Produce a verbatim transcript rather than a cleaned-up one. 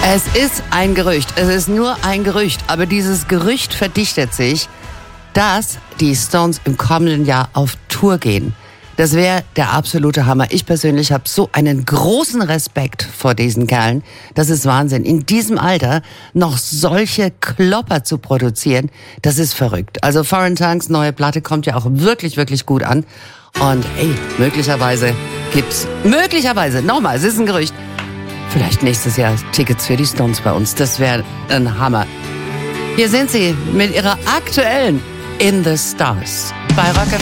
Es ist ein Gerücht, es ist nur ein Gerücht, aber dieses Gerücht verdichtet sich, dass die Stones im kommenden Jahr auf Tour gehen. Das wäre der absolute Hammer. Ich persönlich habe so einen großen Respekt vor diesen Kerlen. Das ist Wahnsinn. In diesem Alter noch solche Klopper zu produzieren, das ist verrückt. Also Foreign Tongues neue Platte kommt ja auch wirklich, wirklich gut an. Und ey, möglicherweise gibt's, möglicherweise, nochmal, es ist ein Gerücht, vielleicht nächstes Jahr Tickets für die Stones bei uns. Das wäre ein Hammer. Hier sind sie mit ihrer aktuellen In the Stars bei Rock